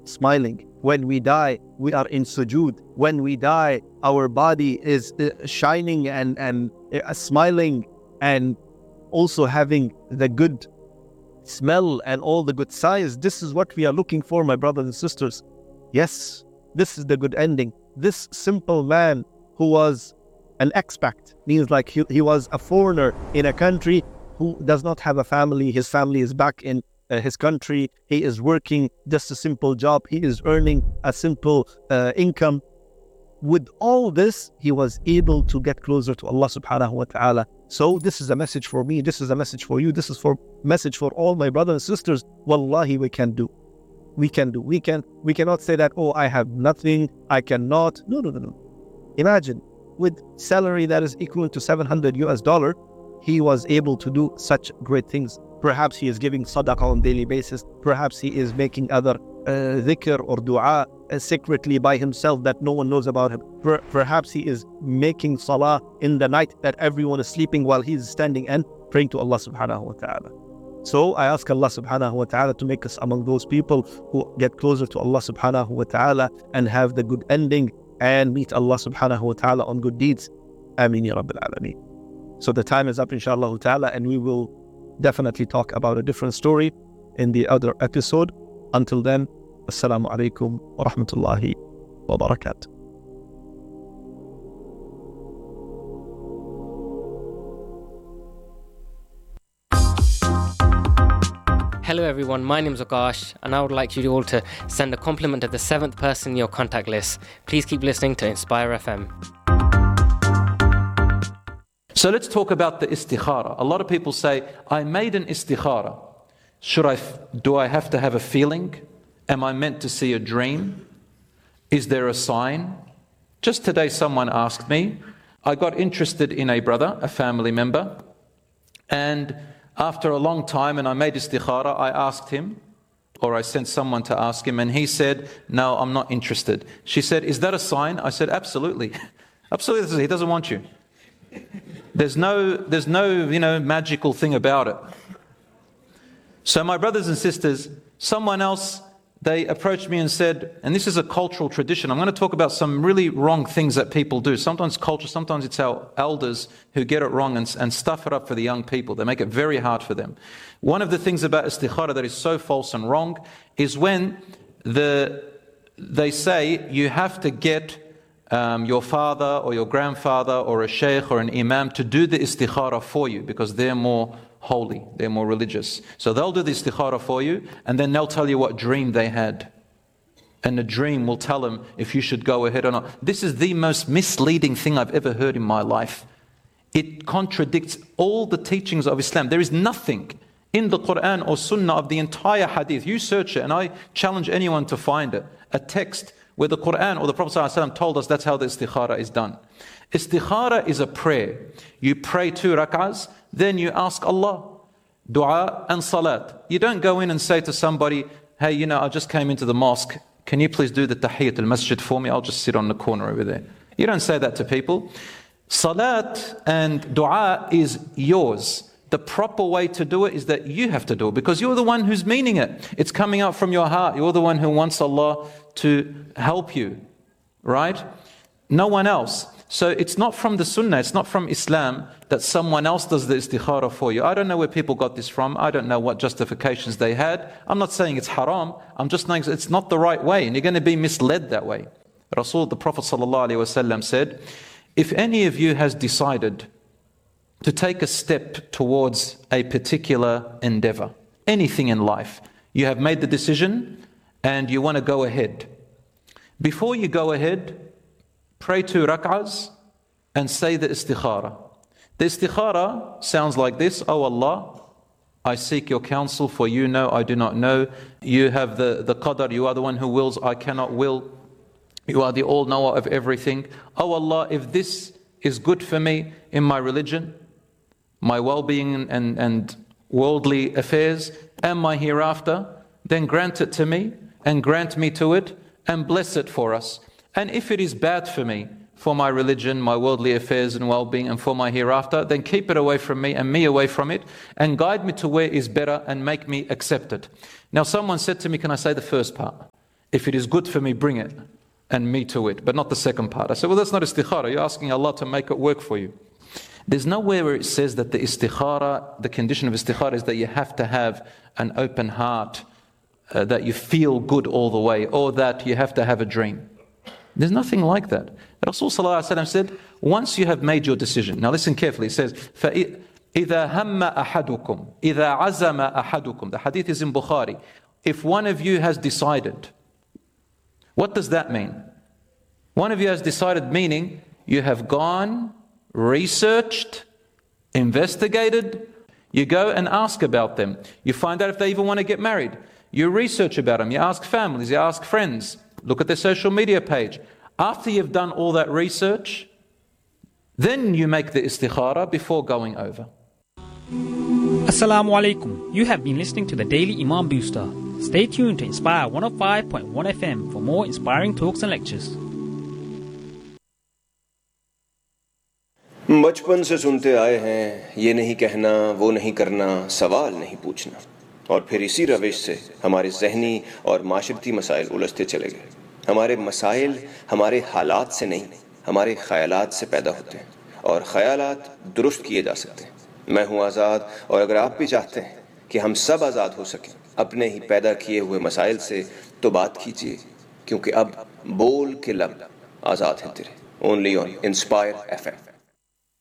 smiling. When we die, we are in sujood. When we die, our body is shining and smiling, and also having the good smell and all the good signs. This is what we are looking for, my brothers and sisters. Yes, this is the good ending. This simple man who was an expat, means like he was a foreigner in a country who does not have a family. His family is back in his country. He is working just a simple job. He is earning a simple income. With all this, he was able to get closer to Allah subhanahu wa ta'ala. So this is a message for me. This is a message for you. This is for message for all my brothers and sisters. Wallahi, we can do. We can do. We cannot say that, oh, I have nothing, I cannot. No. Imagine, with salary that is equivalent to $700, he was able to do such great things. Perhaps he is giving sadaqah on a daily basis. Perhaps he is making other dhikr or dua secretly by himself that no one knows about him. Perhaps he is making salah in the night that everyone is sleeping while he is standing and praying to Allah subhanahu wa ta'ala. So I ask Allah subhanahu wa ta'ala to make us among those people who get closer to Allah subhanahu wa ta'ala and have the good ending and meet Allah subhanahu wa ta'ala on good deeds. Ameen ya Rabbil Alameen. So the time is up, inshallah ta'ala, and we will definitely talk about a different story in the other episode. Until then, assalamu alaikum wa rahmatullahi wa barakatuh. Hello everyone, my name is Akash, and I would like you all to send a compliment to the 7th person in your contact list. Please keep listening to Inspire FM. So let's talk about the istikhara. A lot of people say, I made an istikhara. Do I have to have a feeling? Am I meant to see a dream? Is there a sign? Just today someone asked me, I got interested in a brother, a family member, and after a long time, and I made istikhara, I asked him, or I sent someone to ask him, and he said, no, I'm not interested. She said, is that a sign? I said, absolutely. Absolutely, he doesn't want you. There's no magical thing about it. So my brothers and sisters, someone else, they approached me and said, and this is a cultural tradition, I'm going to talk about some really wrong things that people do. Sometimes culture, sometimes it's our elders who get it wrong and stuff it up for the young people. They make it very hard for them. One of the things about istikhara that is so false and wrong is when they say you have to get your father or your grandfather or a sheikh or an imam to do the istikhara for you because they're more holy, they're more religious. So they'll do the istikhara for you, and then they'll tell you what dream they had. And the dream will tell them if you should go ahead or not. This is the most misleading thing I've ever heard in my life. It contradicts all the teachings of Islam. There is nothing in the Quran or Sunnah of the entire hadith. You search it, and I challenge anyone to find it. A text where the Quran or the Prophet ﷺ told us that's how the istikhara is done. Istikhara is a prayer. You pray 2 rak'ahs, then you ask Allah. Dua and salat. You don't go in and say to somebody, hey, I just came into the mosque. Can you please do the tahiyyat al-masjid for me? I'll just sit on the corner over there. You don't say that to people. Salat and dua is yours. The proper way to do it is that you have to do it because you're the one who's meaning it. It's coming out from your heart. You're the one who wants Allah to help you, right? No one else. So it's not from the Sunnah, it's not from Islam that someone else does the istikhara for you. I don't know where people got this from. I don't know what justifications they had. I'm not saying it's haram. I'm just saying it's not the right way and you're going to be misled that way. The Prophet ﷺ said, if any of you has decided to take a step towards a particular endeavor, anything in life, you have made the decision and you want to go ahead. Before you go ahead, pray 2 rak'ahs and say the istikhara. The istikhara sounds like this: Oh Allah, I seek your counsel, for you know I do not know. You have the qadar, you are the one who wills, I cannot will. You are the all-knower of everything. Oh Allah, if this is good for me in my religion, my well-being and worldly affairs, and my hereafter, then grant it to me, and grant me to it, and bless it for us. And if it is bad for me, for my religion, my worldly affairs and well-being, and for my hereafter, then keep it away from me and me away from it, and guide me to where is better and make me accept it. Now someone said to me, can I say the first part? If it is good for me, bring it, and me to it, but not the second part. I said, well, that's not istikhara. You're asking Allah to make it work for you. There's nowhere where it says that the istikhara, the condition of istikhara is that you have to have an open heart, that you feel good all the way, or that you have to have a dream. There's nothing like that. Rasul Sallallahu Alaihi Wasallam said, once you have made your decision, now listen carefully, it says, إِذَا هَمَّ أَحَدُكُمْ إِذَا عَزَمَ أَحَدُكُمْ. The hadith is in Bukhari. If one of you has decided, what does that mean? One of you has decided, meaning you have gone, researched, investigated, you go and ask about them. You find out if they even want to get married. You research about them, you ask families, you ask friends, look at their social media page. After you've done all that research, then you make the istikhara before going over. Assalamu alaikum. You have been listening to the Daily Imam Booster. Stay tuned to Inspire 105.1 FM for more inspiring talks and lectures. बचपन से सुनते आए हैं, ये नहीं कहना, वो नहीं करना, सवाल नहीं पूछना, और फिर इसी रविश से हमारे ज़हनी और माशरती मसाइल उलझते चले गए। हमारे मसाइल हमारे हालात से नहीं, हमारे ख़यालात से पैदा होते हैं, और ख़यालात दुरुस्त किए जा सकते हैं। मैं हूँ आज़ाद, और अगर आप भी चाहते हैं कि हम सब आज़ाद हो सकें अपने ही पैदा किए हुए मसाइल से, तो बात कीजिए, क्योंकि अब बोल के लब आज़ाद हैं तेरे। Only on inspire FM।